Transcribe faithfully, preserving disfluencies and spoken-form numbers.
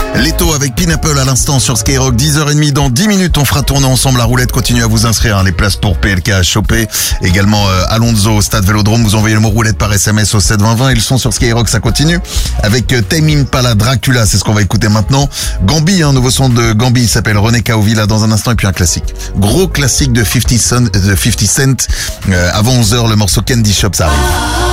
Leto avec Pineapple à l'instant sur Skyrock, dix heures trente. Dans dix minutes, on fera tourner ensemble la roulette. Continuez à vous inscrire, hein, les places pour P L K à choper. Également euh, Alonso au Stade Vélodrome. Vous envoyez le mot roulette par S M S au sept vingt vingt. Ils sont sur Skyrock, ça continue. Avec euh, Tame Impala, Dracula, c'est ce qu'on va écouter maintenant. Gambi, un hein, nouveau son de Gambi, il s'appelle René Kaovila dans un instant. Et puis un classique. Gros classique de cinquante Cent. De cinquante Cent. Euh, avant onze heures, le morceau Candy Shop, ça arrive.